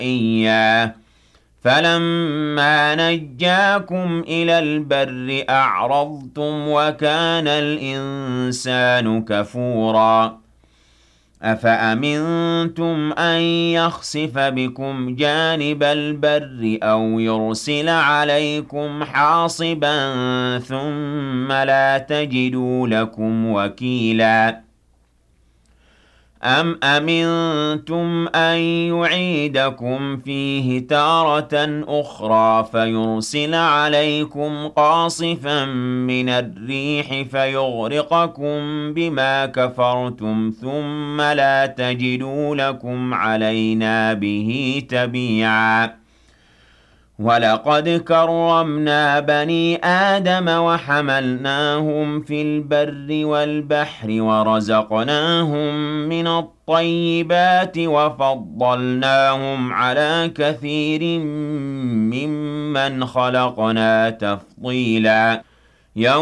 إياه فلما نجاكم إلى البر أعرضتم وكان الإنسان كفورا أفأمنتم أن يخسف بكم جانب البر أو يرسل عليكم حاصبا ثم لا تجدوا لكم وكيلا أم أمنتم أن يعيدكم فيه تارة أخرى فيرسل عليكم قاصفا من الريح فيغرقكم بما كفرتم ثم لا تجدوا لكم علينا به تبيعا ولقد كرمنا بني آدم وحملناهم في البر والبحر ورزقناهم من الطيبات وفضلناهم على كثير ممن خلقنا تفضيلا